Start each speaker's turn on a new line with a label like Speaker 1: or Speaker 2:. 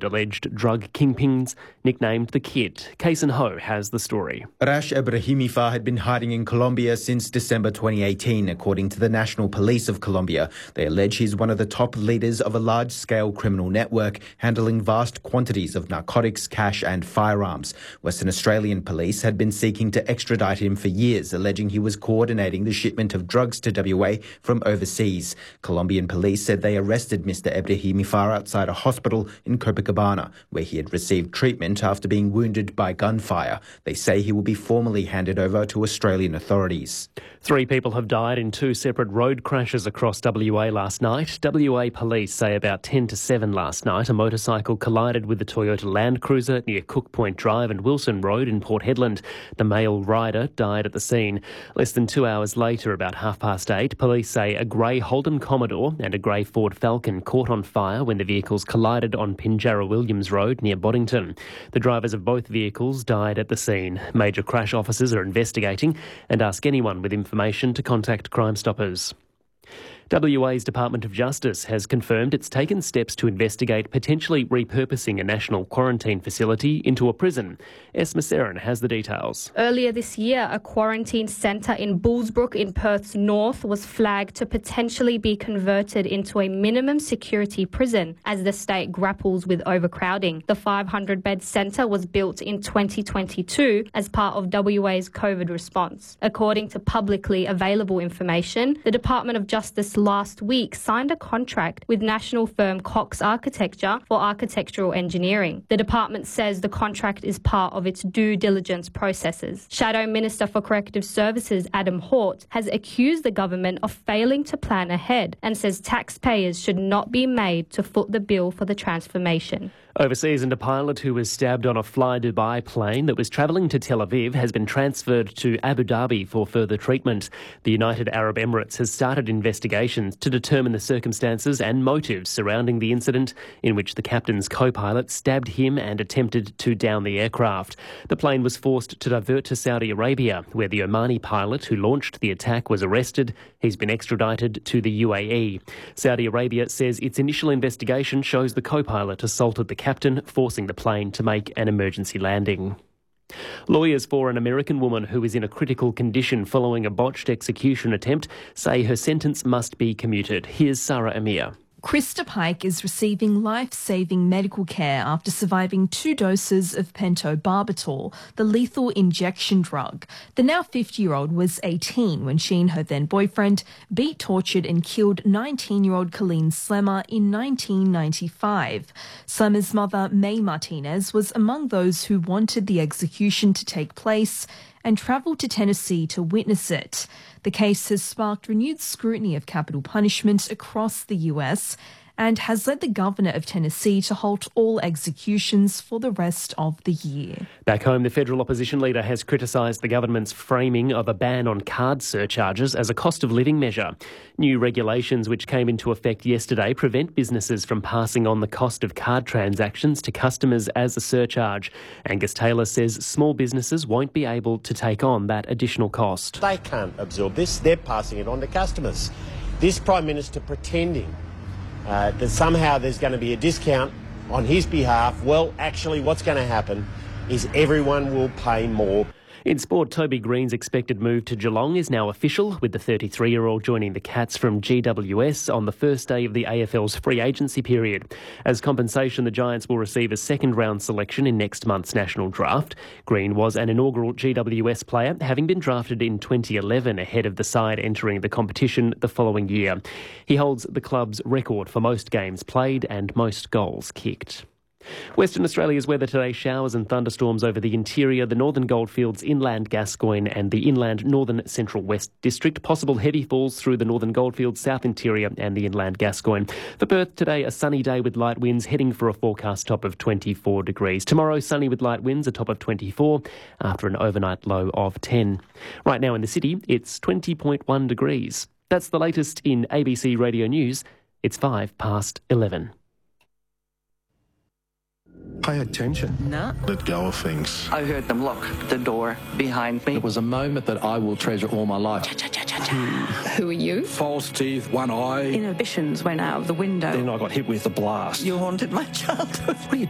Speaker 1: alleged drug kingpins nicknamed the Kid. Kason Ho has the story.
Speaker 2: Arash Ibrahimifa had been hiding in Colombia since December 2018, according to the National Police of Colombia. They allege he's one of the top leaders of a large-scale criminal network handling vast quantities of narcotics, cash and firearms. Western Australian police had been seeking to extradite him for years, alleging he was coordinating the shipment of drugs to WA from overseas. Colombian police said they arrested Mr. Ibrahimifa outside a hospital in Copacabana, where he had received treatment after being wounded by gunfire. They say he will be formally handed over to Australian authorities.
Speaker 1: 3 people have died in 2 separate road crashes across WA last night. WA police say about 10 to 7 last night, a motorcycle collided with the Toyota Land Cruiser near Cook Point Drive and Wilson Road in Port Hedland. The male rider died at the scene. Less than 2 hours later, about 8:30, police say a grey Holden Commodore and a grey Ford Falcon caught on fire when the vehicles collided on Pinjarra Williams Road near Boddington. The drivers of both vehicles died at the scene. Major crash officers are investigating and ask anyone with information to contact Crime Stoppers. WA's Department of Justice has confirmed it's taken steps to investigate potentially repurposing a national quarantine facility into a prison. Esma Seren has the details.
Speaker 3: Earlier this year, a quarantine centre in Bullsbrook in Perth's north was flagged to potentially be converted into a minimum security prison as the state grapples with overcrowding. The 500-bed centre was built in 2022 as part of WA's COVID response. According to publicly available information, the Department of Justice last week signed a contract with national firm Cox Architecture for architectural engineering. The department says the contract is part of its due diligence processes. Shadow Minister for Corrective Services Adam Hort has accused the government of failing to plan ahead and says taxpayers should not be made to foot the bill for the transformation.
Speaker 1: Overseas, and a pilot who was stabbed on a Fly Dubai plane that was travelling to Tel Aviv has been transferred to Abu Dhabi for further treatment. The United Arab Emirates has started investigations to determine the circumstances and motives surrounding the incident in which the captain's co-pilot stabbed him and attempted to down the aircraft. The plane was forced to divert to Saudi Arabia, where the Omani pilot who launched the attack was arrested. He's been extradited to the UAE. Saudi Arabia says its initial investigation shows the co-pilot assaulted the captain, forcing the plane to make an emergency landing. Lawyers for an American woman who is in a critical condition following a botched execution attempt say her sentence must be commuted. Here's Sarah Amir.
Speaker 4: Krista Pike is receiving life-saving medical care after surviving 2 doses of pentobarbital, the lethal injection drug. The now 50-year-old was 18 when she and her then-boyfriend beat, tortured and killed 19-year-old Colleen Slemmer in 1995. Slemmer's mother, May Martinez, was among those who wanted the execution to take place and travelled to Tennessee to witness it. The case has sparked renewed scrutiny of capital punishment across the US and has led the governor of Tennessee to halt all executions for the rest of the year.
Speaker 1: Back home, the federal opposition leader has criticised the government's framing of a ban on card surcharges as a cost of living measure. New regulations which came into effect yesterday prevent businesses from passing on the cost of card transactions to customers as a surcharge. Angus Taylor says small businesses won't be able to take on that additional cost.
Speaker 5: They can't absorb this, they're passing it on to customers. This Prime Minister pretending that somehow there's going to be a discount on his behalf. Well, actually, what's going to happen is everyone will pay more.
Speaker 1: In sport, Toby Green's expected move to Geelong is now official, with the 33-year-old joining the Cats from GWS on the first day of the AFL's free agency period. As compensation, the Giants will receive a second-round selection in next month's national draft. Green was an inaugural GWS player, having been drafted in 2011 ahead of the side entering the competition the following year. He holds the club's record for most games played and most goals kicked. Western Australia's weather today: showers and thunderstorms over the interior, the northern Goldfields, inland Gascoyne and the inland northern central west district. Possible heavy falls through the northern Goldfields, south interior and the inland Gascoyne. For Perth today, a sunny day with light winds, heading for a forecast top of 24 degrees. Tomorrow, sunny with light winds, a top of 24 after an overnight low of 10. Right now in the city, it's 20.1 degrees. That's the latest in ABC Radio News. It's 11:05.
Speaker 6: Pay attention.
Speaker 7: No.
Speaker 6: Let go of things.
Speaker 7: I heard them lock the door behind me.
Speaker 6: It was a moment that I will treasure all my life.
Speaker 8: Who are you?
Speaker 6: False teeth, one eye.
Speaker 8: Inhibitions went out of the window.
Speaker 6: Then I got hit with a blast.
Speaker 8: You haunted my childhood.
Speaker 6: What are you